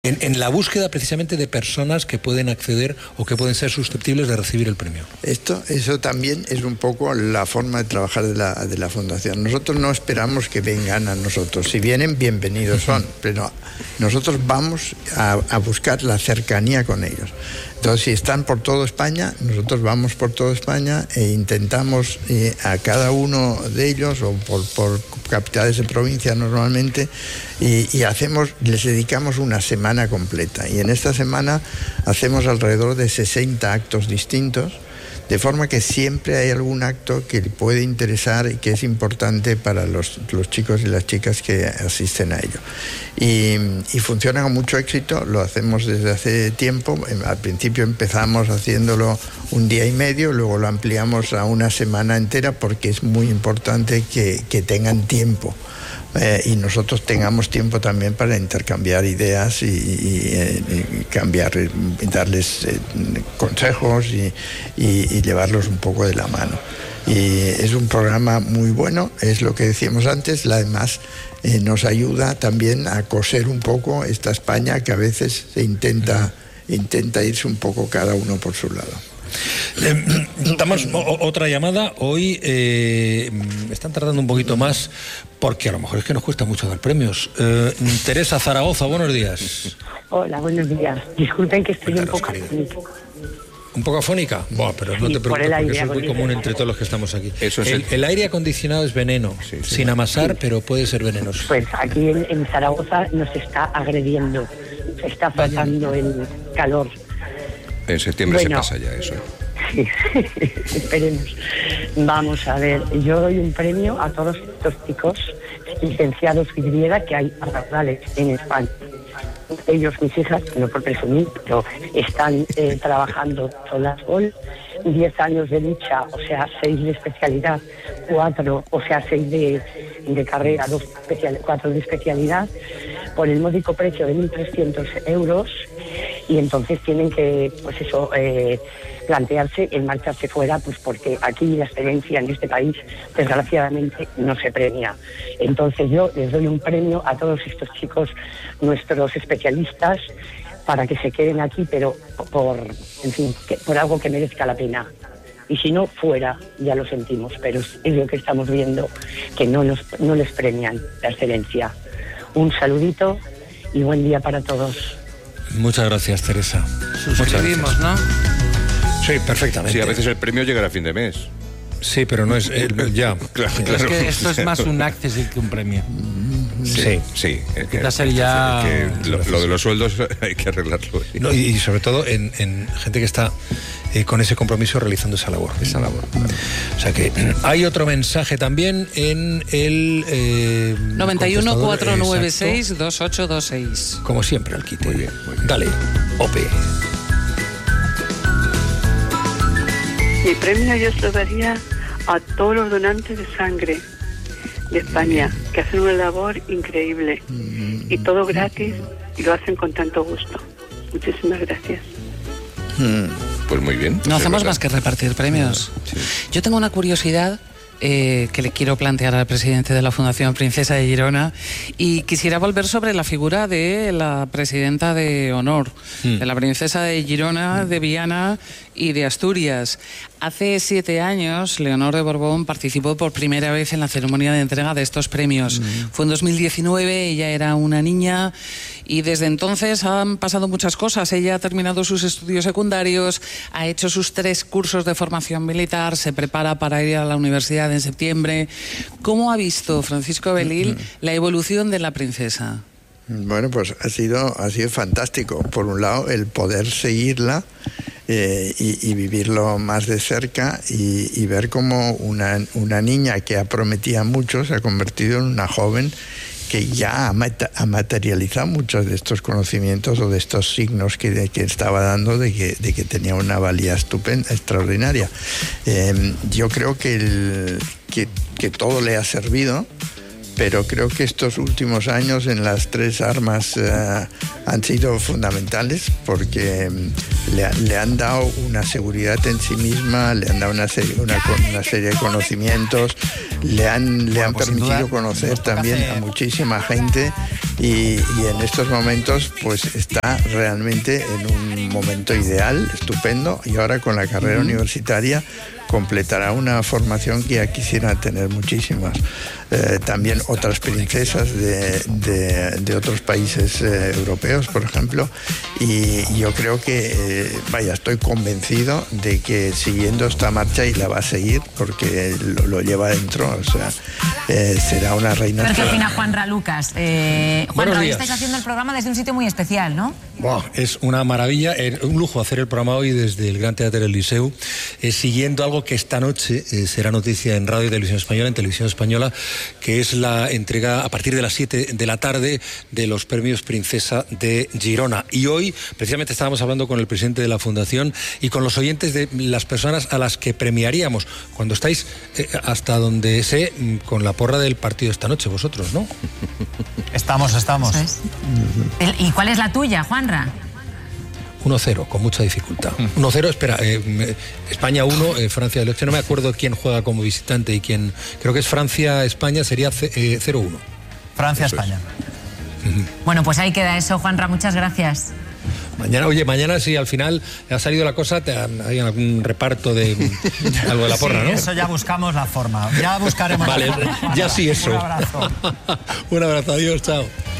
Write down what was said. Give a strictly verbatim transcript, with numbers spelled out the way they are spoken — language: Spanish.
En, en la búsqueda precisamente de personas que pueden acceder o que pueden ser susceptibles de recibir el premio. Esto, eso también es un poco la forma de trabajar de la, de la Fundación. Nosotros no esperamos que vengan a nosotros. Si vienen, bienvenidos son, pero nosotros vamos a, a buscar la cercanía con ellos. Entonces, si están por toda España, nosotros vamos por toda España e intentamos eh, a cada uno de ellos, o por, por capitales de provincia normalmente, y, y hacemos, les dedicamos una semana completa. Y en esta semana hacemos alrededor de sesenta actos distintos, de forma que siempre hay algún acto que puede interesar y que es importante para los, los chicos y las chicas que asisten a ello. Y, y funciona con mucho éxito, lo hacemos desde hace tiempo. Al principio empezamos haciéndolo un día y medio, luego lo ampliamos a una semana entera porque es muy importante que, que tengan tiempo. Eh, y nosotros tengamos tiempo también para intercambiar ideas y, y, y cambiar, y darles eh, consejos y, y, y llevarlos un poco de la mano. Y es un programa muy bueno, es lo que decíamos antes, además eh, nos ayuda también a coser un poco esta España que a veces se intenta, intenta irse un poco cada uno por su lado. Eh, estamos o, otra llamada. Hoy eh, están tardando un poquito más porque a lo mejor es que nos cuesta mucho dar premios. Eh, Teresa Zaragoza, buenos días. Hola, buenos días. Disculpen que estoy Cuéntanos, un poco afónica. ¿Un poco afónica? Buah, pero no Sí, te por preocupes el porque aire eso es muy común acondicionado. entre todos los que estamos aquí. Eso es el, el- el aire acondicionado es veneno, Sí, sí. sin amasar, Sí. pero puede ser venenoso. Pues aquí en, en Zaragoza nos está agrediendo, se está pasando el calor. En septiembre Bueno. se pasa ya eso. Sí, esperemos. Vamos a ver, yo doy un premio a todos estos chicos licenciados vidriera que hay a raudales en España. Ellos, mis hijas, no por presumir, pero están eh, trabajando solas hoy, diez años de lucha, o sea, seis de especialidad, cuatro, o sea, seis de, de carrera, dos especial, cuatro de especialidad, por el módico precio de mil trescientos euros, y entonces tienen que, pues eso, eh, plantearse el marcharse fuera, pues porque aquí la excelencia en este país, desgraciadamente, no se premia. Entonces yo les doy un premio a todos estos chicos, nuestros especialistas, para que se queden aquí, pero por, en fin, que, por algo que merezca la pena. Y si no, fuera, ya lo sentimos, pero es, es lo que estamos viendo, que no, nos, no les premian la excelencia. Un saludito y buen día para todos. Muchas gracias, Teresa. Suscribimos, ¿no? Sí, perfectamente. Sí, a veces el premio llegará a fin de mes. Sí, pero no es el, ya. Claro, Es claro. que esto es más un access que un premio. Sí. Sí, es que, Va a ser ya- es que lo, lo de los sueldos hay que arreglarlo. No, y, y sobre todo en, en gente que está eh, con ese compromiso realizando esa labor. Esa labor. O sea que hay otro mensaje también en el eh, noventa y uno, contestador, cuatrocientos noventa y seis, exacto. dos ocho dos seis. Como siempre, al quite. Muy bien, muy bien. Dale, Ope. Mi premio yo se lo daría a todos los donantes de sangre de España, que hacen una labor increíble. Y todo gratis, y lo hacen con tanto gusto. Muchísimas gracias. Pues muy bien. No Es hacemos verdad. más que repartir premios. Sí. Yo tengo una curiosidad eh, que le quiero plantear al presidente de la Fundación Princesa de Girona, y quisiera volver sobre la figura de la presidenta de honor, Mm. de la princesa de Girona, de Viana y de Asturias. Hace siete años, Leonor de Borbón participó por primera vez en la ceremonia de entrega de estos premios. Fue en dos mil diecinueve, ella era una niña, y desde entonces han pasado muchas cosas. Ella ha terminado sus estudios secundarios, ha hecho sus tres cursos de formación militar, se prepara para ir a la universidad en septiembre. ¿Cómo ha visto Francisco Belil la evolución de la princesa? Bueno, pues ha sido, ha sido fantástico. Por un lado, el poder seguirla eh, y, y vivirlo más de cerca y, y ver cómo una, una niña que prometía mucho se ha convertido en una joven que ya ha, mata, ha materializado muchos de estos conocimientos o de estos signos que, de, que estaba dando de que, de que tenía una valía estupenda, extraordinaria. Eh, yo creo que, el, que, que todo le ha servido, pero creo que estos últimos años en las tres armas eh, han sido fundamentales porque le, le han dado una seguridad en sí misma, le han dado una serie, una, una serie de conocimientos, le han, le bueno, han pues permitido conocer también a muchísima gente y, y en estos momentos pues está realmente en un momento ideal, estupendo, y ahora con la carrera uh-huh. universitaria completará una formación que ya quisiera tener muchísimas. Eh, también otras princesas de, de, de otros países eh, europeos, por ejemplo, y yo creo que, eh, vaya, estoy convencido de que siguiendo esta marcha, y la va a seguir porque lo, lo lleva dentro, o sea, eh, será una reina. Pero ¿qué opina Juanra Lucas? Eh, Juanra, hoy estáis haciendo el programa desde un sitio muy especial, ¿no? Wow, es una maravilla, eh, un lujo hacer el programa hoy desde el Gran Teatre del Liceu, eh, siguiendo algo que esta noche eh, será noticia en Radio y Televisión Española, en Televisión Española, que es la entrega a partir de las siete de la tarde de los premios Princesa de Girona. Y hoy, precisamente, estábamos hablando con el presidente de la Fundación y con los oyentes de las personas a las que premiaríamos, cuando estáis, eh, hasta donde sé, con la porra del partido esta noche, vosotros, ¿no? Estamos, estamos. Es. ¿Y cuál es la tuya, Juanra? uno cero, con mucha dificultad. uno cero, espera, eh, España uno, eh, Francia del ocho, no me acuerdo quién juega como visitante y quién, creo que es Francia-España, sería eh, cero uno. Francia-España. Uh-huh. Bueno, pues ahí queda eso, Juanra, muchas gracias. Mañana, oye, mañana si al final ha salido la cosa, te, hay algún reparto de algo de la porra, sí, ¿no? Eso ya buscamos la forma, ya buscaremos vale, la forma. ya sí eso. Un abrazo. Un abrazo, adiós, chao.